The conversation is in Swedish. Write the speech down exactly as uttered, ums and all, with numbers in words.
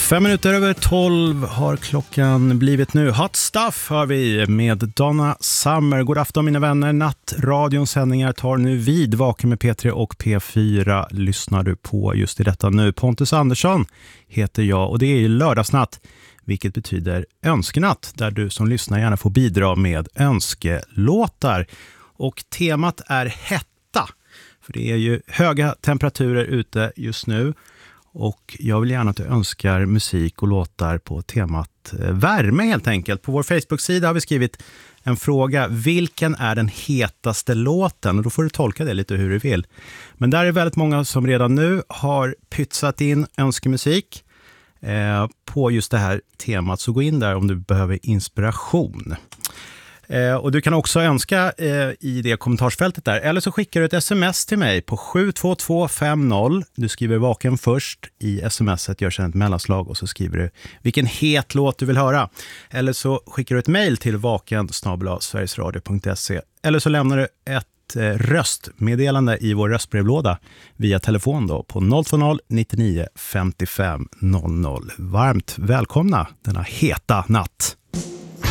Fem minuter över tolv har klockan blivit nu. Hot Stuff har vi med Donna Summer. God afton mina vänner. Nattradions sändningar tar nu vid. Vaken med P tre och P fyra lyssnar du på just i detta nu. Pontus Andersson heter jag och det är ju lördagsnatt. Vilket betyder önskenatt. Där du som lyssnar gärna får bidra med önskelåtar. Och temat är hetta. För det är ju höga temperaturer ute just nu. Och jag vill gärna att du önskar musik och låtar på temat värme helt enkelt. På vår Facebook-sida har vi skrivit en fråga. Vilken är den hetaste låten? Och då får du tolka det lite hur du vill. Men där är väldigt många som redan nu har pytsat in önskemusik eh, på just det här temat. Så gå in där om du behöver inspiration. Eh, och du kan också önska eh, i det kommentarsfältet där. Eller så skickar du ett sms till mig på sju två två fem noll. Du skriver vaken först i smset, gör sedan ett mellanslag och så skriver du vilken het låt du vill höra. Eller så skickar du ett mejl till vaken snabel-a sverigesradio punkt se. Eller så lämnar du ett eh, röstmeddelande i vår röstbrevlåda via telefon då på noll två noll nio nio fem fem noll noll. Varmt välkomna denna heta natt.